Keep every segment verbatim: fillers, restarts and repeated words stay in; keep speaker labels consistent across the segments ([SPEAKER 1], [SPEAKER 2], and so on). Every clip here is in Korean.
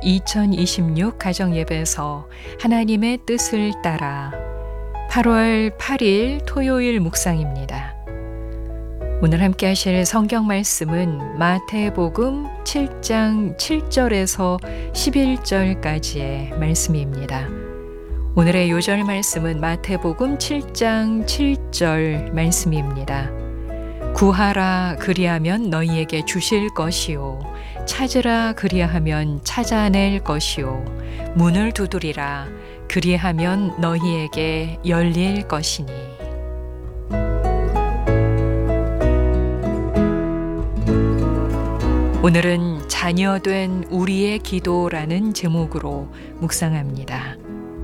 [SPEAKER 1] 이천이십육 가정예배에서 하나님의 뜻을 따라 팔월 팔일 토요일 묵상입니다. 오늘 함께 하실 성경 말씀은 마태복음 칠장 칠절에서 십일절까지의 말씀입니다. 오늘의 요절 말씀은 마태복음 칠장 칠절 말씀입니다. 구하라 그리하면 너희에게 주실 것이요 찾으라 그리하면 찾아낼 것이요 문을 두드리라 그리하면 너희에게 열릴 것이니. 오늘은 자녀된 우리의 기도라는 제목으로 묵상합니다.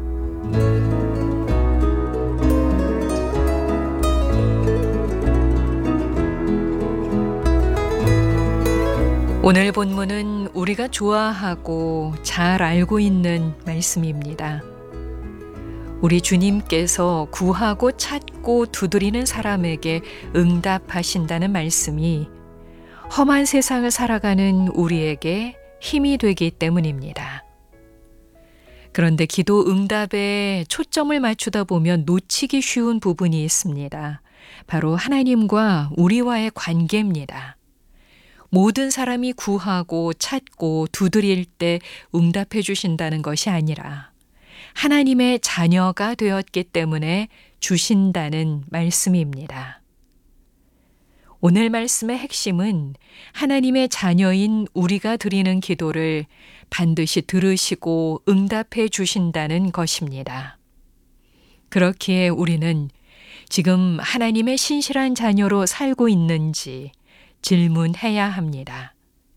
[SPEAKER 1] 오늘 본문은 우리가 좋아하고 잘 알고 있는 말씀입니다. 우리 주님께서 구하고 찾고 두드리는 사람에게 응답하신다는 말씀이 험한 세상을 살아가는 우리에게 힘이 되기 때문입니다. 그런데 기도 응답에 초점을 맞추다 보면 놓치기 쉬운 부분이 있습니다. 바로 하나님과 우리와의 관계입니다. 모든 사람이 구하고 찾고 두드릴 때 응답해 주신다는 것이 아니라 하나님의 자녀가 되었기 때문에 주신다는 말씀입니다. 오늘 말씀의 핵심은 하나님의 자녀인 우리가 드리는 기도를 반드시 들으시고 응답해 주신다는 것입니다. 그렇기에 우리는 지금 하나님의 신실한 자녀로 살고 있는지 질문해야 합니다.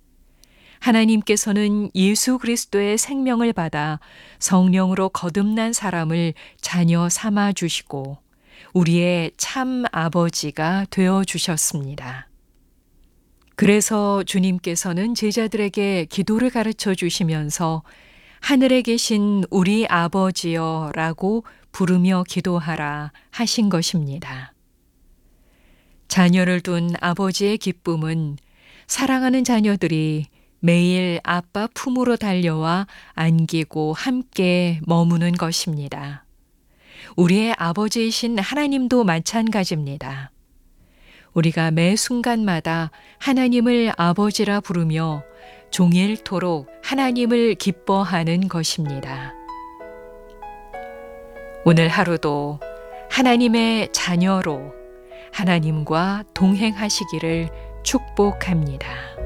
[SPEAKER 1] 하나님께서는 예수 그리스도의 생명을 받아 성령으로 거듭난 사람을 자녀 삼아 주시고 우리의 참 아버지가 되어 주셨습니다. 그래서 주님께서는 제자들에게 기도를 가르쳐 주시면서 하늘에 계신 우리 아버지여 라고 부르며 기도하라 하신 것입니다. 자녀를 둔 아버지의 기쁨은 사랑하는 자녀들이 매일 아빠 품으로 달려와 안기고 함께 머무는 것입니다. 우리의 아버지이신 하나님도 마찬가지입니다. 우리가 매 순간마다 하나님을 아버지라 부르며 종일토록 하나님을 기뻐하는 것입니다. 오늘 하루도 하나님의 자녀로 하나님과 동행하시기를 축복합니다.